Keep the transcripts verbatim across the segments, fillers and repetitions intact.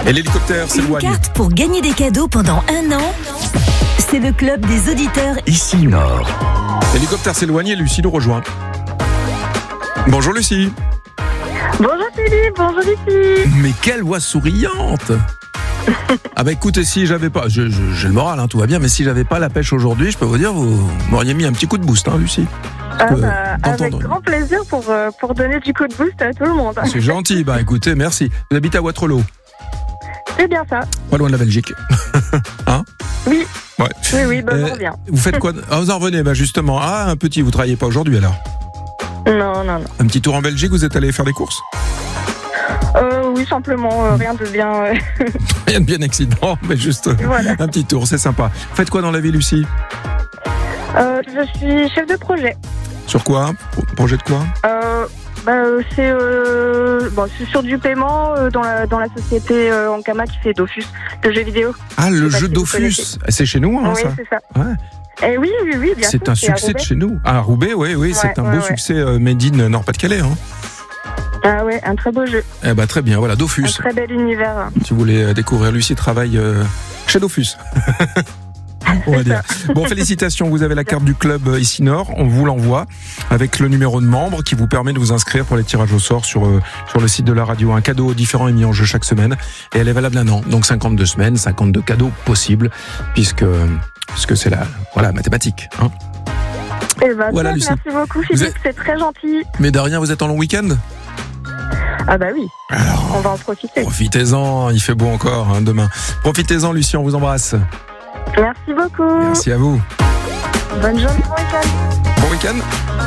Et l'hélicoptère Une s'éloigne. carte pour gagner des cadeaux pendant un an. C'est le club des auditeurs Ici Nord. L'hélicoptère s'éloigne et Lucie nous rejoint. Bonjour Lucie. Bonjour Philippe, bonjour Lucie. Mais quelle voix souriante. Ah bah écoutez, si j'avais pas, je, je, j'ai le moral, hein, tout va bien, mais si j'avais pas la pêche aujourd'hui, je peux vous dire, vous m'auriez mis un petit coup de boost, hein, Lucie. Ah que, bah, avec entendre- grand plaisir pour, euh, pour donner du coup de boost à tout le monde. C'est gentil, bah écoutez, merci. Vous habitez à Waterloo, C'est bien ça. pas loin de la Belgique. Hein? Oui, Ouais. oui, oui, bah, Euh, j'en reviens. Vous faites quoi? Ah, vous en revenez, bah justement. Ah, un petit, vous travaillez pas aujourd'hui alors? Non, non, non. Un petit tour en Belgique, vous êtes allé faire des courses? Euh, oui, simplement, euh, rien de bien. euh, Rien de bien excitant, mais juste voilà. un petit tour, c'est sympa. Vous faites quoi dans la vie, Lucie? Euh, je suis chef de projet. Sur quoi? Pro- Projet de quoi? Euh, bah, euh, c'est euh, bon, c'est sur du paiement euh, dans, la, dans la société euh, Ankama qui fait Dofus, le jeu vidéo. Ah, le Je sais pas jeu si vous Dofus. connaissez. C'est chez nous, hein, oui, ça? c'est ça. Ouais. Et oui, oui, oui, bien sûr. C'est un à succès de Roubaix. chez nous. Ah, Roubaix, oui, oui, c'est Ouais, un ouais, beau ouais. succès euh, made in Nord-Pas-de-Calais. Hein. Ah ouais, un très beau jeu, Eh ben très bien, voilà, un Dofus. très bel univers. Si vous voulez euh, découvrir, Lucie travaille euh, chez Dofus. On va dire. Bon, félicitations, vous avez la carte du club euh, ici Nord, on vous l'envoie avec le numéro de membre qui vous permet de vous inscrire pour les tirages au sort sur, euh, sur le site de la radio. Un cadeau différent est mis en jeu chaque semaine et elle est valable un an. Donc cinquante-deux semaines, cinquante-deux cadeaux possibles puisque, puisque c'est la voilà, mathématique. Hein. Eh ben, Voilà, top, Lucie. merci beaucoup Vous Philippe, c'est très gentil. Mais de rien, vous êtes en long week-end? Ah bah oui, Alors, on va en profiter. profitez-en, il fait beau encore hein, demain. Profitez-en, Lucie, on vous embrasse. Merci beaucoup. Merci à vous. Bonne journée, bon week-end. Bon week-end.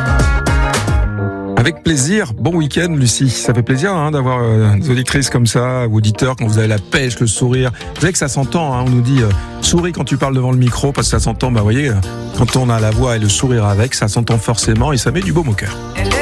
Avec plaisir, bon week-end Lucie. Ça fait plaisir hein, d'avoir euh, des auditrices comme ça, ou auditeurs, quand vous avez la pêche, le sourire. Vous savez que ça s'entend, hein, on nous dit euh, souris quand tu parles devant le micro, parce que ça s'entend, bah vous voyez, euh, quand on a la voix et le sourire avec, ça s'entend forcément et ça met du baume au cœur. Elle est